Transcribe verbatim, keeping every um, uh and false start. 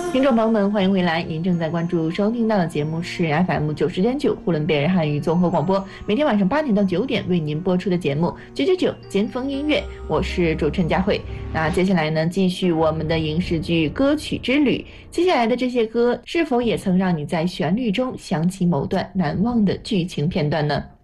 听众朋友们，欢迎回来！您正在关注收听到的节目是 F M 九十点九呼伦贝尔汉语综合广播，每天晚上八点到九点为您播出的节目九九九尖峰音乐，我是主持人佳慧。那接下来呢，继续我们的影视剧歌曲之旅。接下来的这些歌，是否也曾让你在旋律中想起某段难忘的剧情片段呢？